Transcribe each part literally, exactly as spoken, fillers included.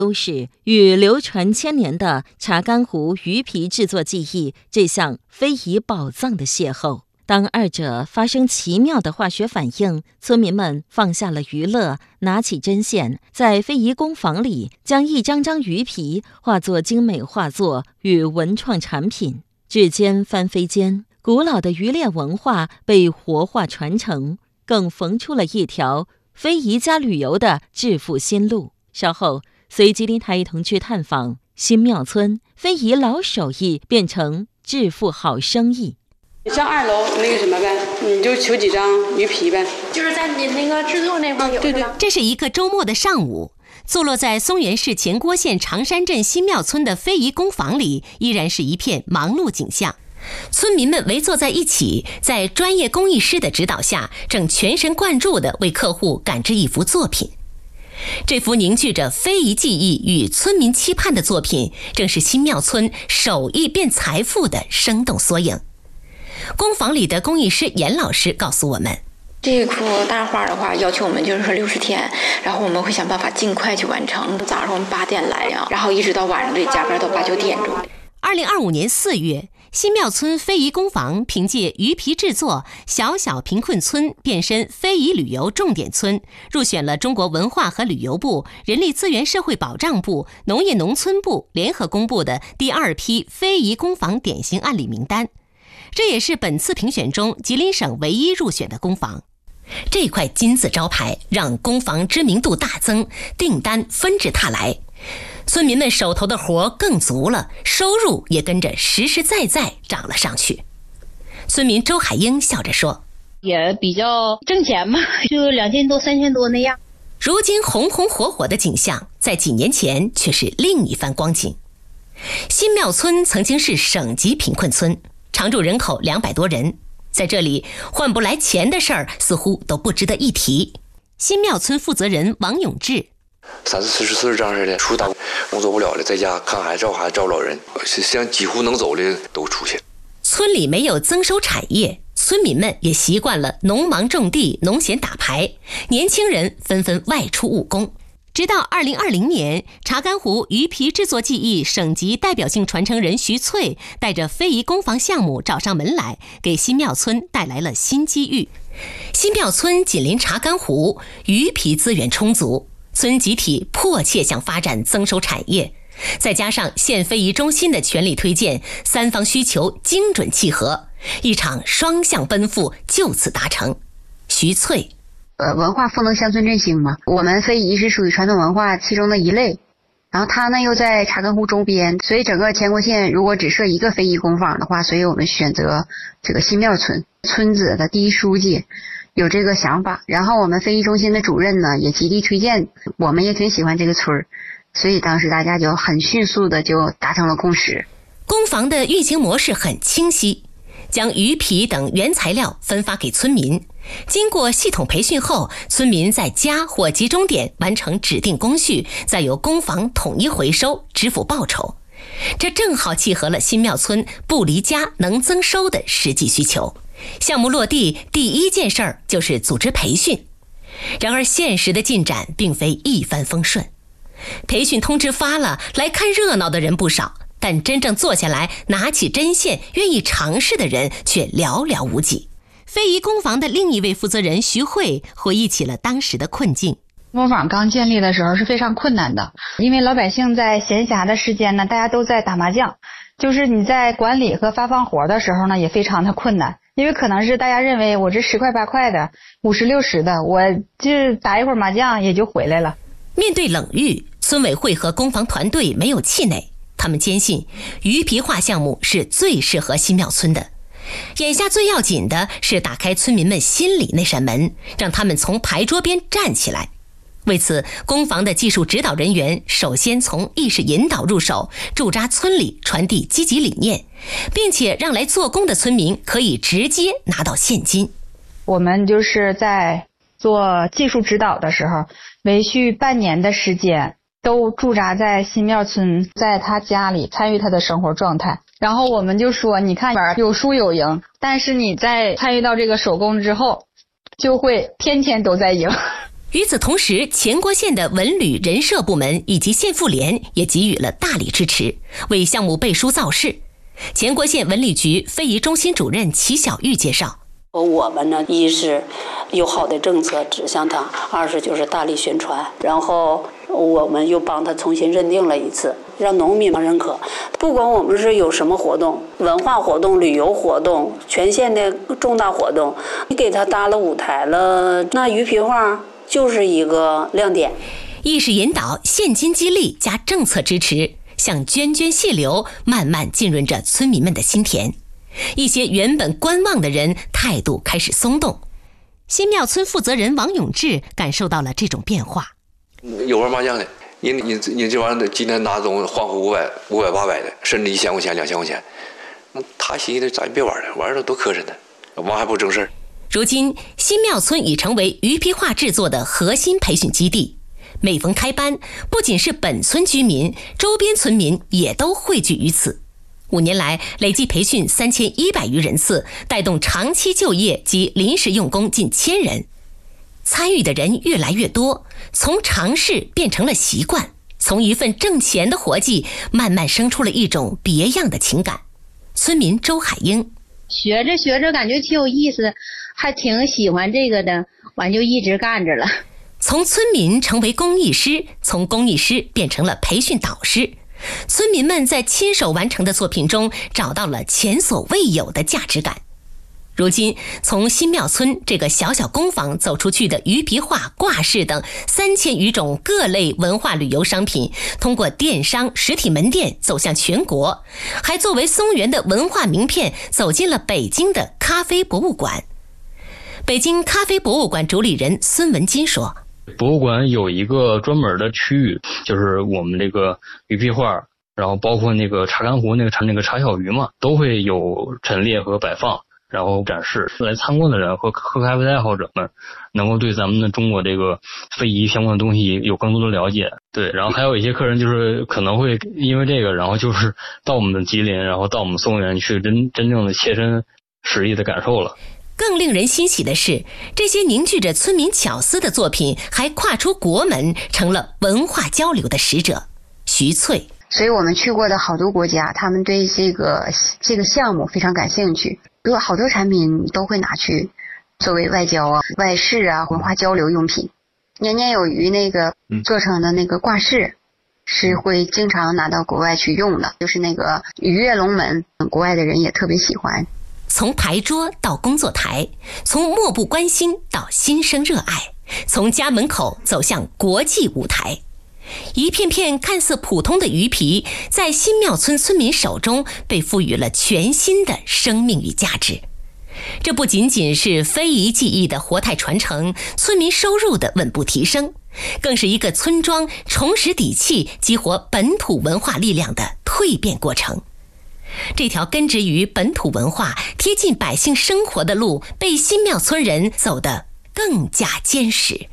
都是与流传千年的查干湖鱼皮制作技艺这项非遗宝藏的邂逅。当二者发生奇妙的化学反应，村民们放下了娱乐，拿起针线，在非遗工坊里将一张张鱼皮化作精美画作与文创产品。指尖翻飞间，古老的渔猎文化被活化传承，更缝出了一条非遗加旅游的致富新路。稍后，随吉林台一同去探访新庙村，非遗老手艺变成致富好生意。 上二楼那个什么呗，你就求几张鱼皮呗， 就是在你那个制作那块有。对对。这是一个周末的上午，坐落在松原市前郭县长山镇新庙村的非遗工坊里，依然是一片忙碌景象。村民们围坐在一起，在专业工艺师的指导下，正全神贯注地为客户赶制一幅作品。这幅凝聚着非遗技艺与村民期盼的作品，正是新庙村手艺变财富的生动缩影。工坊里的工艺师严老师告诉我们， 这幅大画的话，要求我们就是说六十天，然后我们会想办法尽快去完成。早上我们八点来呀，然后一直到晚上得加班到八九点钟。 二零二五年四月，新庙村非遗工坊凭借鱼皮制作小小贫困村变身非遗旅游重点村，入选了中国文化和旅游部、人力资源社会保障部、农业农村部联合公布的第二批非遗工坊典型案例名单。这也是本次评选中吉林省唯一入选的工坊。这块金字招牌让工坊知名度大增，订单纷至沓来，村民们手头的活更足了，收入也跟着实实在在涨了上去。村民周海英笑着说， 也比较挣钱嘛，就两千多三千多那样。 如今红红火火的景象，在几年前却是另一番光景。新庙村曾经是省级贫困村，常住人口两百多人，在这里换不来钱的事儿似乎都不值得一提。新庙村负责人王永志， 三十四十岁这样式的，出去打工作不了了，在家看孩子照孩子照老人，像几乎能走的都出去。 村里没有增收产业，村民们也习惯了农忙种地、农闲打牌，年轻人纷纷外出务工。直到二零二零年，查干湖鱼皮制作技艺省级代表性传承人徐翠带着非遗工坊项目找上门来，给新庙村带来了新机遇。新庙村紧邻查干湖，鱼皮资源充足，村集体迫切想发展增收产业，再加上县非遗中心的全力推荐，三方需求精准契合，一场双向奔赴就此达成。徐翠， 呃，文化赋能乡村振兴嘛，我们非遗是属于传统文化其中的一类，然后它呢又在查干湖周边，所以整个乾国县如果只设一个非遗工坊的话，所以我们选择这个新庙村。村子的第一书记有这个想法，然后我们非遗中心的主任呢也极力推荐，我们也挺喜欢这个村，所以当时大家就很迅速的就达成了共识。 工坊的运行模式很清晰，将鱼皮等原材料分发给村民，经过系统培训后，村民在家或集中点完成指定工序，再由工坊统一回收，支付报酬。这正好契合了新庙村不离家能增收的实际需求。项目落地第一件事儿就是组织培训，然而现实的进展并非一帆风顺。培训通知发了，来看热闹的人不少，但真正坐下来拿起针线愿意尝试的人却寥寥无几。非遗工坊的另一位负责人徐慧回忆起了当时的困境。 工坊刚建立的时候是非常困难的，因为老百姓在闲暇的时间呢，大家都在打麻将，就是你在管理和发放活的时候呢也非常的困难，因为可能是大家认为我这十块八块的五十六十的，我就打一会儿麻将也就回来了。 面对冷遇，村委会和工坊团队没有气馁，他们坚信鱼皮画项目是最适合新庙村的。眼下最要紧的是打开村民们心里那扇门，让他们从牌桌边站起来。为此，工坊的技术指导人员首先从意识引导入手，驻扎村里，传递积极理念，并且让来做工的村民可以直接拿到现金。 我们就是在做技术指导的时候，连续半年的时间都驻扎在新庙村，在他家里参与他的生活状态。然后我们就说，你看有输有赢，但是你在参与到这个手工之后，就会天天都在赢。 与此同时，前郭县的文旅人社部门以及县妇联也给予了大力支持，为项目背书造势。前郭县文旅局非遗中心主任齐小玉介绍， 我们呢，一是有好的政策指向他，二是就是大力宣传，然后我们又帮他重新认定了一次，让农民认可。不管我们是有什么活动，文化活动、旅游活动、全县的重大活动，你给他搭了舞台了，那鱼皮画就是一个亮点。 意识引导、现金激励加政策支持，像涓涓细流，慢慢浸润着村民们的心田。一些原本观望的人态度开始松动。新庙村负责人王永志感受到了这种变化。 有玩麻将的，你你你这玩意儿今天拿走换回五百、五百、八百的，甚至一千块钱、两千块钱，那他寻思咱别玩了，玩了多磕碜呢，玩还不正事儿。 如今，新庙村已成为鱼皮画制作的核心培训基地。每逢开班，不仅是本村居民，周边村民也都汇聚于此。五年来，累计培训三千一百余人次，带动长期就业及临时用工近千人。参与的人越来越多，从尝试变成了习惯，从一份挣钱的活计，慢慢生出了一种别样的情感。村民周海英， 学着学着感觉挺有意思，还挺喜欢这个的，完就一直干着了。 从村民成为工艺师，从工艺师变成了培训导师。村民们在亲手完成的作品中找到了前所未有的价值感。如今，从新庙村这个小小工坊走出去的鱼皮画、挂饰等三千余种各类文化旅游商品，通过电商实体门店走向全国，还作为松原的文化名片走进了北京的咖啡博物馆。北京咖啡博物馆主理人孙文金说， 博物馆有一个专门的区域，就是我们这个鱼皮画，然后包括那个茶干湖那个茶那个茶小鱼嘛，都会有陈列和摆放，然后展示。来参观的人和喝咖啡的爱好者们能够对咱们的中国这个非遗相关的东西有更多的了解。对，然后还有一些客人就是可能会因为这个，然后就是到我们的吉林，然后到我们松原去真真正的切身实意的感受了。 更令人欣喜的是，这些凝聚着村民巧思的作品还跨出国门，成了文化交流的使者。徐翠， 所以我们去过的好多国家，他们对这个这个项目非常感兴趣，有好多产品都会拿去作为外交啊、外事啊、文化交流用品。年年有余那个做成的那个挂饰，是会经常拿到国外去用的，就是那个鱼跃龙门，国外的人也特别喜欢。 从牌桌到工作台，从漠不关心到心生热爱，从家门口走向国际舞台。一片片看似普通的鱼皮，在新庙村村民手中被赋予了全新的生命与价值。这不仅仅是非遗技艺的活态传承，村民收入的稳步提升，更是一个村庄重拾底气、激活本土文化力量的蜕变过程。这条根植于本土文化、贴近百姓生活的路，被新庙村人走得更加坚实。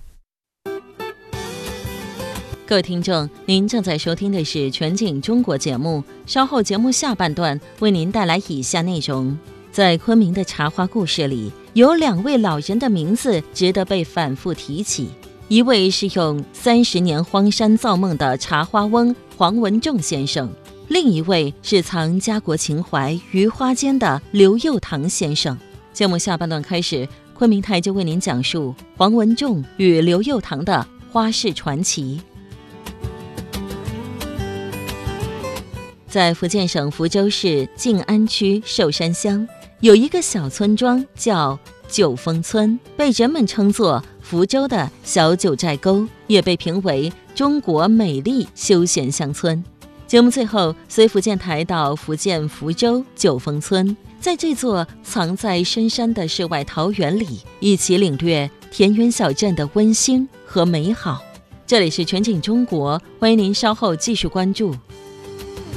各位听众，您正在收听的是全景中国节目，稍后节目下半段为您带来以下内容。在昆明的茶花故事里，有两位老人的名字值得被反复提起。一位是用三十年荒山造梦的茶花翁黄文仲先生，另一位是藏家国情怀于花间的刘佑堂先生。节目下半段开始，昆明台就为您讲述黄文仲与刘佑堂的花市传奇。在福建省福州市静安区寿山乡，有一个小村庄叫九峰村，被人们称作福州的小九寨沟，也被评为中国美丽休闲乡村。节目最后，随福建台到福建福州九峰村，在这座藏在深山的世外桃源里，一起领略田园小镇的温馨和美好。这里是全景中国，欢迎您稍后继续关注。